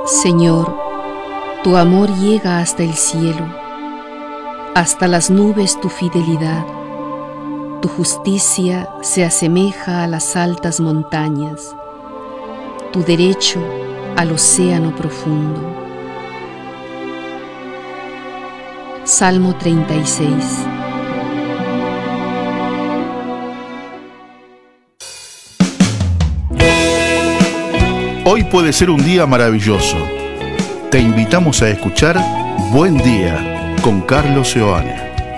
Señor, tu amor llega hasta el cielo, hasta las nubes tu fidelidad. Tu justicia se asemeja a las altas montañas, tu derecho al océano profundo. Salmo 36. Hoy puede ser un día maravilloso. Te invitamos a escuchar Buen Día con Carlos Seoane.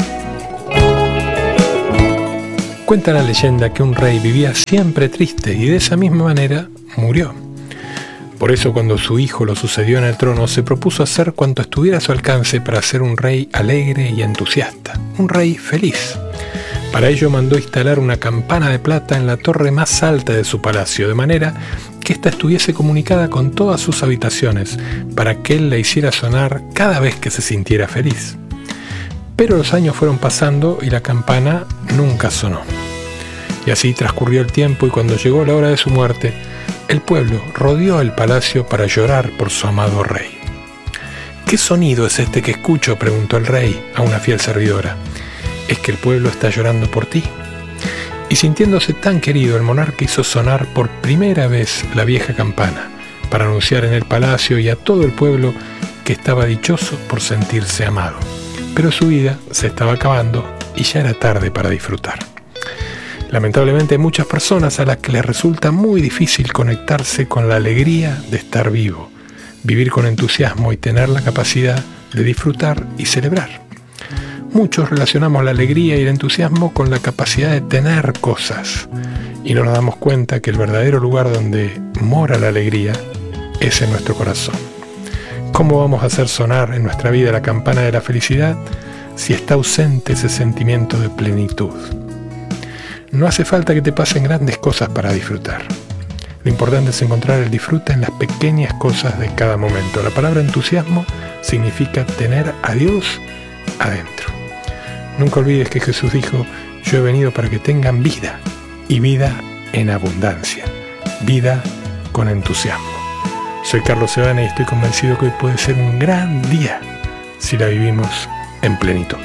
Cuenta la leyenda que un rey vivía siempre triste y de esa misma manera murió. Por eso, cuando su hijo lo sucedió en el trono, se propuso hacer cuanto estuviera a su alcance para ser un rey alegre y entusiasta, un rey feliz. Para ello mandó instalar una campana de plata en la torre más alta de su palacio, de manera que ésta estuviese comunicada con todas sus habitaciones, para que él la hiciera sonar cada vez que se sintiera feliz. Pero los años fueron pasando y la campana nunca sonó. Y así transcurrió el tiempo, y cuando llegó la hora de su muerte, el pueblo rodeó el palacio para llorar por su amado rey. ¿Qué sonido es este que escucho?, preguntó el rey a una fiel servidora. Es que el pueblo está llorando por ti. Y sintiéndose tan querido, el monarca hizo sonar por primera vez la vieja campana, para anunciar en el palacio y a todo el pueblo que estaba dichoso por sentirse amado. Pero su vida se estaba acabando y ya era tarde para disfrutar. Lamentablemente hay muchas personas a las que les resulta muy difícil conectarse con la alegría de estar vivo, vivir con entusiasmo y tener la capacidad de disfrutar y celebrar. Muchos relacionamos la alegría y el entusiasmo con la capacidad de tener cosas, y no nos damos cuenta que el verdadero lugar donde mora la alegría es en nuestro corazón. ¿Cómo vamos a hacer sonar en nuestra vida la campana de la felicidad si está ausente ese sentimiento de plenitud? No hace falta que te pasen grandes cosas para disfrutar. Lo importante es encontrar el disfrute en las pequeñas cosas de cada momento. La palabra entusiasmo significa tener a Dios adentro. Nunca olvides que Jesús dijo: yo he venido para que tengan vida, y vida en abundancia, vida con entusiasmo. Soy Carlos Seoane y estoy convencido que hoy puede ser un gran día si la vivimos en plenitud.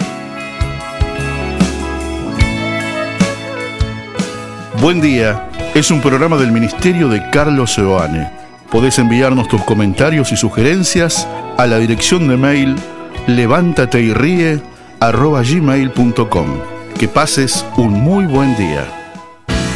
Buen Día es un programa del Ministerio de Carlos Seoane. Podés enviarnos tus comentarios y sugerencias a la dirección de mail levántateyrie@gmail.com. Que pases un muy buen día.